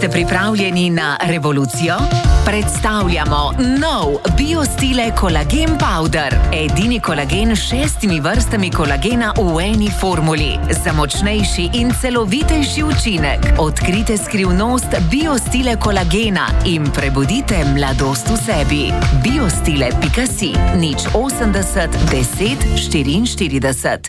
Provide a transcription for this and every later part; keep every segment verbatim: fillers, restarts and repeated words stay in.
Ste pripravljeni na revolucijo? Predstavljamo nov BioStile Kolagen Powder. Edini kolagen s šestimi vrstami kolagena v eni formuli. Za močnejši in celovitejši učinek. Odkrite skrivnost BioStile kolagena in prebudite mladost v sebi. biostile pika si, nič osemdeset deset štiriinštirideset.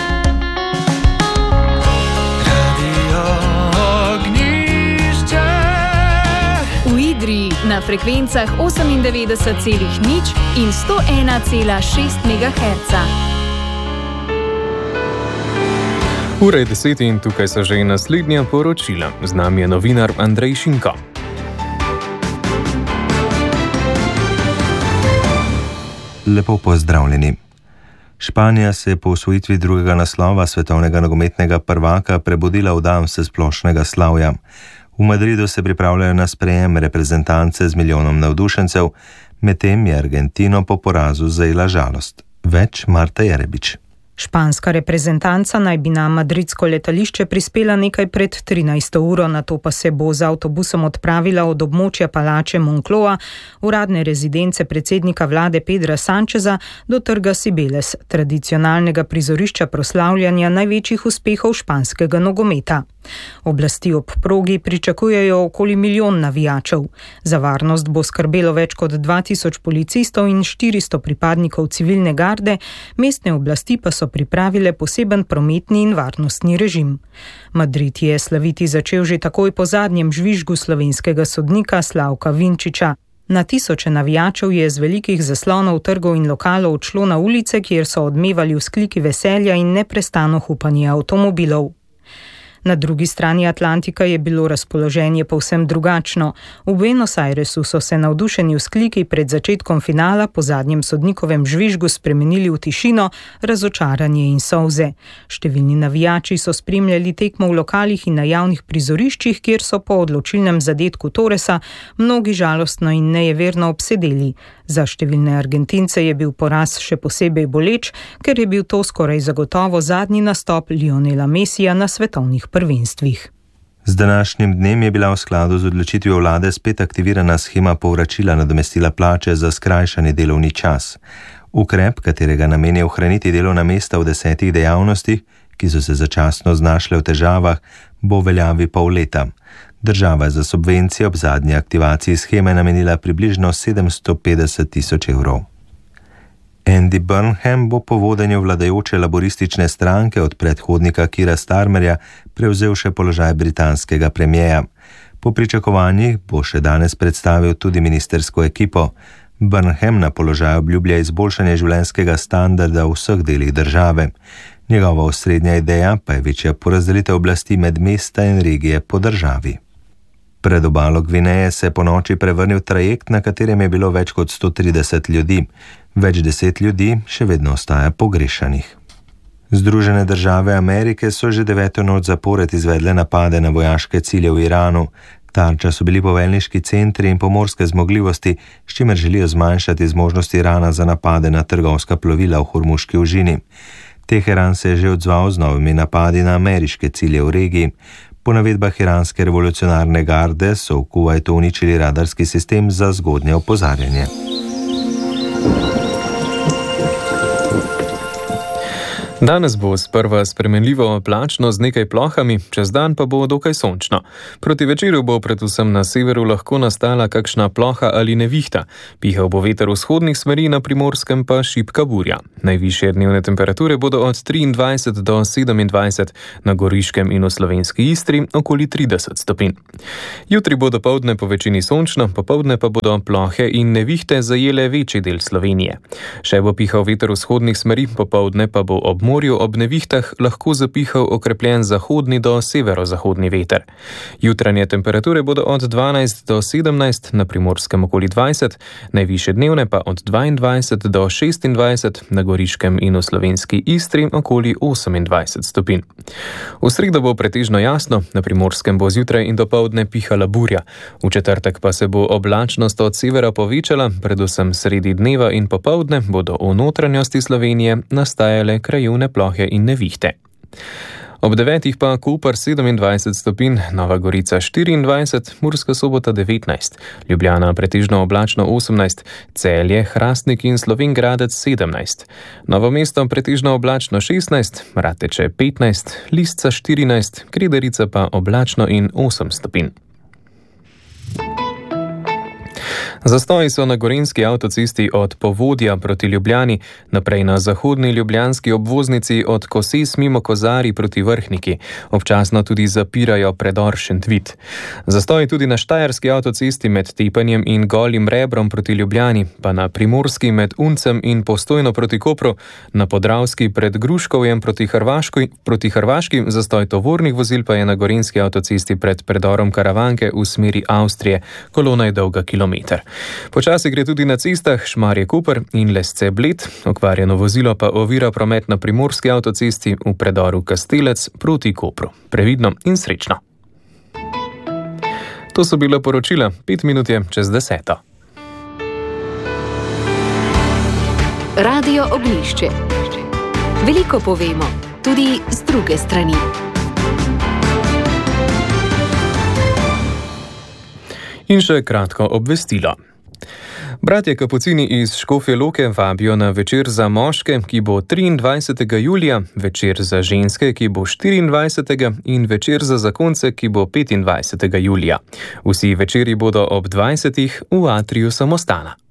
Na frekvencah osemindevetdeset celih nič in sto ena celih šest megaherca. Ura je deset in tukaj so že naslednja poročila. Z nami je novinar Andrej Šinko. Lepo pozdravljeni. Španija se je po osvojitvi drugega naslova svetovnega nogometnega prvaka prebudila v dan vsesplošnega slavja. V Madridu se pripravljajo na sprejem reprezentance z milijonom navdušencev, medtem je Argentino po porazu zajela žalost. Več Marta Jerebič. Španska reprezentanca naj bi na madridsko letališče prispela nekaj pred trinajsto uro, nato pa se bo z avtobusom odpravila od območja palače Moncloa, uradne rezidence predsednika vlade Pedra Sancheza, do trga Cibeles, tradicionalnega prizorišča proslavljanja največjih uspehov španskega nogometa. Oblasti ob progi pričakujejo okoli milijon navijačev. Za varnost bo skrbelo več kot dva tisoč policistov in štiristo pripadnikov civilne garde, mestne oblasti pa so pripravile poseben prometni in varnostni režim. Madrid je slaviti začel že takoj po zadnjem žvižgu slovenskega sodnika Slavka Vinčiča. Na tisoče navijačev je z velikih zaslonov trgov in lokalov odšlo na ulice, kjer so odmevali vzkliki veselja in neprestano hupanje avtomobilov. Na drugi strani Atlantika je bilo razpoloženje povsem drugačno. V Buenos Airesu so se navdušeni vzkliki pred začetkom finala po zadnjem sodnikovem žvižgu spremenili v tišino, razočaranje in solze. Številni navijači so spremljali tekmo v lokalih in na javnih prizoriščih, kjer so po odločilnem zadetku Torresa mnogi žalostno in nejeverno obsedeli. Za številne Argentince je bil poraz še posebej boleč, ker je bil to skoraj zagotovo zadnji nastop Lionela Messija na svetovnih prvenstvih. Z današnjim dnem je bila v skladu z odločitvijo vlade spet aktivirana shema povračila nadomestila plače za skrajšani delovni čas. Ukrep, katerega namen je ohraniti delovna mesta v desetih dejavnostih, ki so se začasno znašle v težavah, bo veljavi pol leta. Država je za subvencije ob zadnji aktivaciji sheme namenila približno sedemsto petdeset tisoč evrov. Andy Burnham bo po vodenju vladajoče laboristične stranke od predhodnika Keira Starmerja prevzel še položaj britanskega premierja. Po pričakovanjih bo še danes predstavil tudi ministersko ekipo. Burnham na položaju obljublja izboljšanje življenjskega standarda v vseh delih države. Njegova osrednja ideja pa je večja porazdelitev oblasti med mesta in regije po državi. Pred obalo Gvineje se je po noči prevrnil trajekt, na katerem je bilo več kot sto trideset ljudi. Več deset ljudi še vedno ostaja pogrešanih. Združene države Amerike so že deveto noč zapored izvedle napade na vojaške cilje v Iranu. Tarča so bili poveljniški centri in pomorske zmogljivosti, s čimer želijo zmanjšati zmožnosti Irana za napade na trgovska plovila v Hormuški ožini. Teheran se je že odzval z novimi napadi na ameriške cilje v regiji. Po navedbah iranske revolucionarne garde so v Kuvajtu uničili radarski sistem za zgodnje opozarjanje. Danes bo sprva spremenljivo oblačno z nekaj plohami, čez dan pa bo dokaj sončno. Proti večeru bo predvsem na severu lahko nastala kakšna ploha ali nevihta. Pihal bo veter vzhodnih smeri, na Primorskem pa šibka burja. Najvišje dnevne temperature bodo od triindvajset do sedemindvajset, na Goriškem in v slovenski Istri okoli trideset stopinj. Jutri bo dopoldne po večini sončno, popoldne pa bodo plohe in nevihte zajele večji del Slovenije. Še bo pihal veter vzhodnih smeri, popoldne pa bo ob morju ob nevihtah lahko zapihal okrepljen zahodni do severozahodni veter. Jutranje temperature bodo od dvanajst do sedemnajst, na Primorskem okoli dvajset, najvišje dnevne pa od dvaindvajset do šestindvajset, na Goriškem in v slovenski Istri okoli osemindvajset stopinj. V sredo bo pretežno jasno, na Primorskem bo zjutraj in dopoldne pihala burja. V četrtek pa se bo oblačnost od severa povečala, predvsem sredi dneva in popoldne bodo v notranjosti Slovenije nastajale krajevne plohe in nevihte. Ob devetih pa Koper sedemindvajset stopinj, Nova Gorica štiriindvajset, Murska Sobota devetnajst, Ljubljana pretežno oblačno osemnajst, Celje, Hrastnik in Slovenj Gradec sedemnajst, Novo mesto pretežno oblačno šestnajst, Rateče petnajst, Lisca štirinajst, Krederica pa oblačno in osem stopinj. Zastoji so na gorenjski avtocesti od Povodja proti Ljubljani, naprej na zahodni ljubljanski obvoznici od Koses mimo Kozarij proti Vrhniki. Občasno tudi zapirajo predor Šentvid. Zastoji tudi na štajerski avtocesti med Tepanjem in Golim Rebrom proti Ljubljani, pa na primorski med Uncem in Postojno proti Kopru, na podravski pred Gruškovjem proti Hrvaški, proti Hrvaški, zastoj tovornih vozil pa je na gorenjski avtocesti pred predorom Karavanke v smeri Avstrije, kolona je dolga kilometer. Počasi gre tudi na cestah Šmarje-Koper in Lesce-Bled, okvarjeno vozilo pa ovira promet na primorski avtocesti v predoru Kastelec proti Kopru. Previdno in srečno. To so bila poročila, pet minut je čez deseto. Radio Oglišče. Veliko povemo, tudi z druge strani. In še kratko obvestilo. Bratje Kapucini iz Škofje Loke vabijo na večer za moške, ki bo triindvajsetega julija, večer za ženske, ki bo štiriindvajsetega in večer za zakonce, ki bo petindvajsetega julija. Vsi večeri bodo ob dvajsetih v atriju samostana.